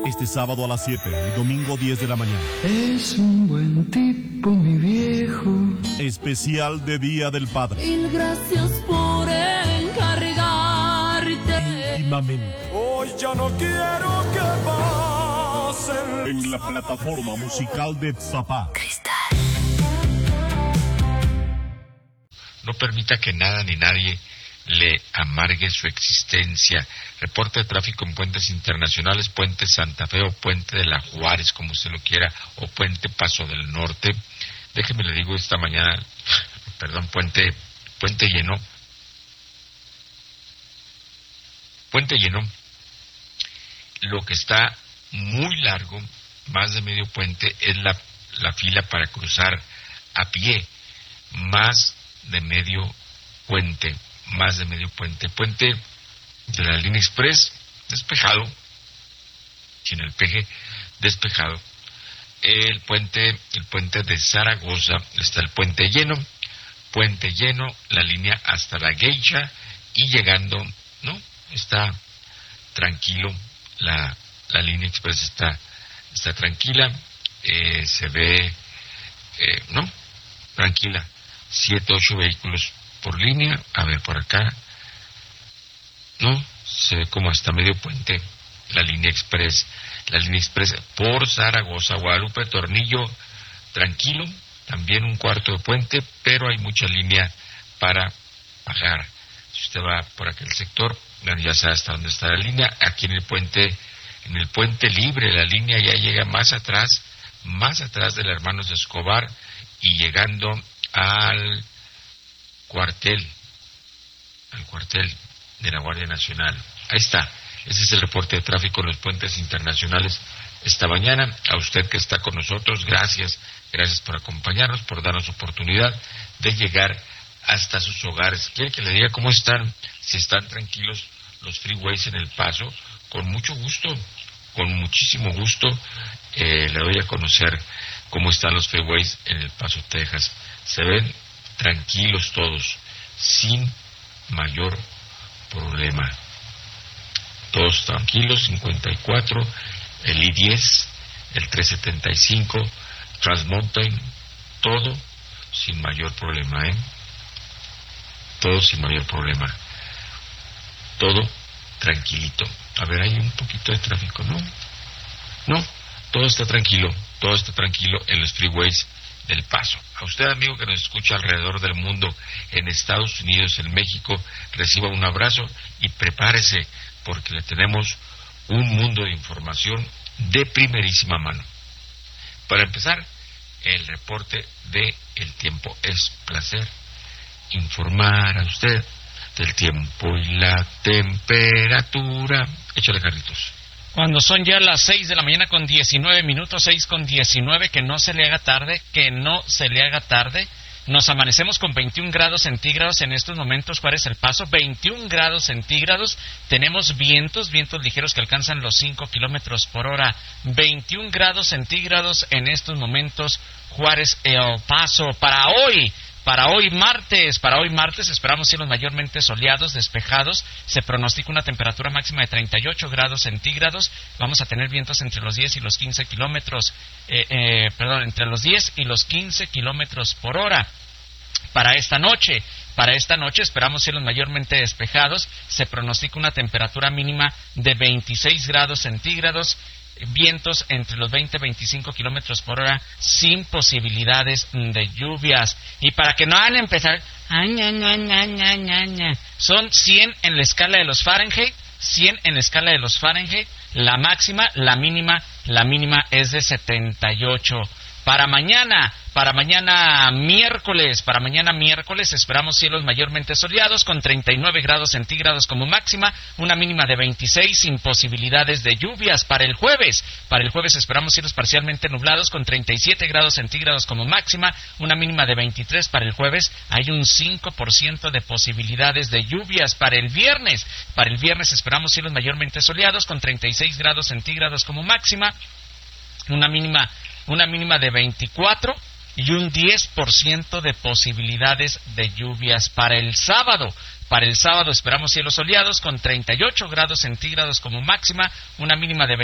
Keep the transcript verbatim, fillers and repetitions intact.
Este sábado a las siete y domingo diez de la mañana. Es un buen tipo, mi viejo. Especial de Día del Padre. Mil gracias por encargarte. Íntimamente. Hoy ya no quiero que pasen. En la plataforma musical de Tzapá. No permita que nada ni nadie le amargue su existencia. Reporte de tráfico en puentes internacionales, Puente Santa Fe o Puente de la Juárez, como usted lo quiera, o Puente Paso del Norte. Déjeme le digo esta mañana, perdón, Puente, Puente Lleno. Puente Lleno, lo que está muy largo, más de medio puente, es la, la fila para cruzar a pie, más de medio puente, más de medio puente. Puente de la línea express, despejado, sin el peje, despejado. El puente, el puente de Zaragoza, está el puente lleno, puente lleno, la línea hasta la Geisha, y llegando, ¿no? Está tranquilo, la, la línea express está, está tranquila, eh, se ve, eh, ¿no? Tranquila, siete, ocho vehículos por línea. A ver, por acá, no, se ve como hasta medio puente la línea express, la línea express por Zaragoza, Guadalupe, Tornillo, tranquilo, también un cuarto de puente, pero hay mucha línea para bajar. Si usted va por aquel sector, bueno, ya sabe hasta dónde está la línea. Aquí en el puente, en el puente libre, la línea ya llega más atrás, más atrás del Hermanos de Escobar, y llegando al cuartel, al cuartel de la Guardia Nacional. Ahí está, ese es el reporte de tráfico en los puentes internacionales esta mañana. A usted que está con nosotros, gracias, gracias por acompañarnos, por darnos oportunidad de llegar hasta sus hogares. ¿Quiere que le diga cómo están? Si están tranquilos los freeways en El Paso, con mucho gusto, con muchísimo gusto, eh, le doy a conocer cómo están los freeways en El Paso, Texas. Se ven tranquilos todos, sin mayor problema. Todos tranquilos, cincuenta y cuatro, el I diez, el trescientos setenta y cinco, Transmountain, todo sin mayor problema, ¿eh? Todo sin mayor problema. Todo tranquilito. A ver, hay un poquito de tráfico, ¿no? No, todo está tranquilo, todo está tranquilo en los freeways del Paso. A usted, amigo que nos escucha alrededor del mundo, en Estados Unidos, en México, reciba un abrazo y prepárese, porque le tenemos un mundo de información de primerísima mano. Para empezar, el reporte de el tiempo. Es placer informar a usted del tiempo y la temperatura. Échale, Carlitos. Cuando son ya las seis de la mañana con diecinueve minutos, seis con diecinueve, que no se le haga tarde, que no se le haga tarde. Nos amanecemos con veintiún grados centígrados en estos momentos. Juárez El Paso, veintiún grados centígrados. Tenemos vientos, vientos ligeros que alcanzan los cinco kilómetros por hora. veintiún grados centígrados en estos momentos, Juárez El Paso. Para hoy, Para hoy martes, para hoy martes esperamos cielos mayormente soleados, despejados. Se pronostica una temperatura máxima de treinta y ocho grados centígrados. Vamos a tener vientos entre los diez y los quince kilómetros, eh, eh, perdón, entre los diez y los quince kilómetros por hora. Para esta noche, para esta noche esperamos cielos mayormente despejados. Se pronostica una temperatura mínima de veintiséis grados centígrados. Vientos entre los veinte y veinticinco kilómetros por hora, sin posibilidades de lluvias. Y para que no hagan empezar, son cien en la escala de los Fahrenheit, cien en la escala de los Fahrenheit, la máxima, la mínima, la mínima es de setenta y ocho. Para mañana, para mañana miércoles, para mañana miércoles esperamos cielos mayormente soleados con treinta y nueve grados centígrados como máxima, una mínima de veintiséis sin posibilidades de lluvias. Para el jueves, para el jueves esperamos cielos parcialmente nublados con treinta y siete grados centígrados como máxima, una mínima de veintitrés. Para el jueves hay un cinco por ciento de posibilidades de lluvias. Para el viernes, para el viernes esperamos cielos mayormente soleados con treinta y seis grados centígrados como máxima, una mínima una mínima de veinticuatro y un diez por ciento de posibilidades de lluvias. Para el sábado, para el sábado esperamos cielos soleados con treinta y ocho grados centígrados como máxima, una mínima de